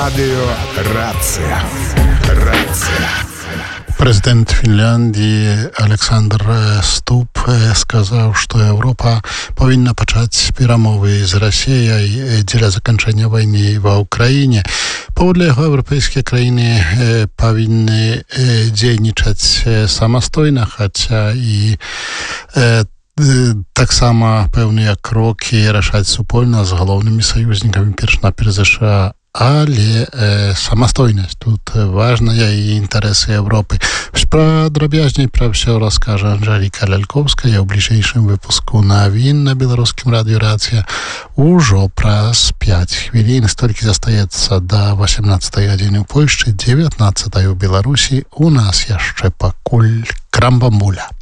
Радио Рація. Президент Фінляндії Олександр Ступ сказаў, што Еўропа павінна пачаць перамовы з Расіяй дзеля заканчэння вайны ва ўкраіне. Паводле яго, еўрапейскія краіны павінны дзейнічаць самастойна, хаця і таксама пэўныя крокі рашаць супольна з галоўнымі саюзнікамі, перш-наперш ЗША. Але самастойнасць тут важная і інтарэсы Европы. Падрабязней пра ўсё раскажа Анжэліка Ляльковская ў бліжэйшым выпуску навін на беларускім радыё Рацыя ужо праз 5 хвілін. Столькі застаецца да 18 гадзіны ў Польшчы, 19 ў Беларусі. У нас яшчэ пакуль крамбамбуля.